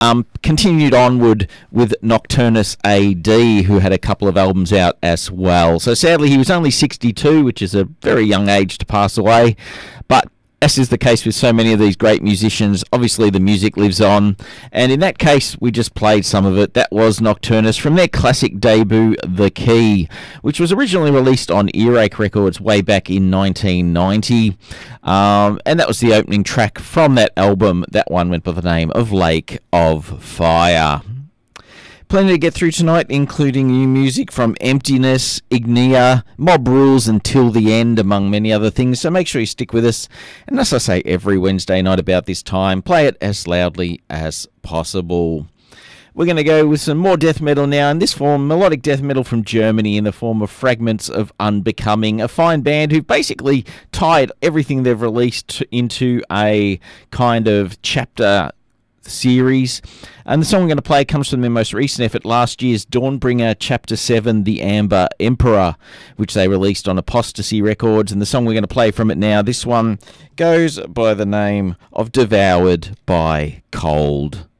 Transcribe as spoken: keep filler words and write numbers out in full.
um, continued onward with Nocturnus A D, who had a couple of albums out as well. So sadly, he was only sixty-two, which is a very young age to pass away. But as is the case with so many of these great musicians, obviously the music lives on. And in that case, we just played some of it. That was Nocturnus from their classic debut, The Key, which was originally released on Earache Records way back in nineteen ninety. Um, and that was the opening track from that album. That one went by the name of Lake of Fire. Plenty to get through tonight, including new music from Emptiness, Ignia, Mob Rules, and Till the End, among many other things. So make sure you stick with us. And as I say every Wednesday night about this time, play it as loudly as possible. We're going to go with some more death metal now, in this form, melodic death metal from Germany in the form of Fragments of Unbecoming, a fine band who basically tied everything they've released into a kind of chapter series. And the song we're going to play comes from their most recent effort, last year's Dawnbringer Chapter seven, The Amber Emperor, which they released on Apostasy Records. And the song we're going to play from it now, this one goes by the name of Devoured by Cold.